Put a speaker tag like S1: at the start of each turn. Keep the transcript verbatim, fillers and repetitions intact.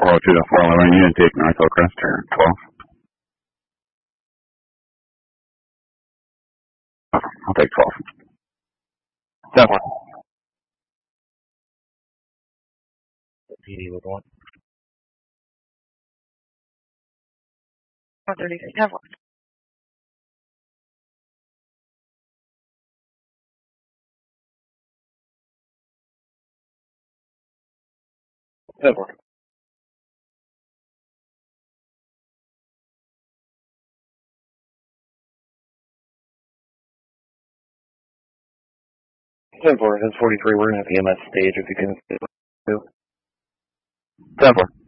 S1: four oh two to four eleven, unit take North Hillcrest or twelve. I'll take twelve. ten four.
S2: P D with one.
S3: one thirty-three, ten four.
S2: ten four. ten four, that's forty-three. We're going to have the M S stage if you can.
S1: ten four.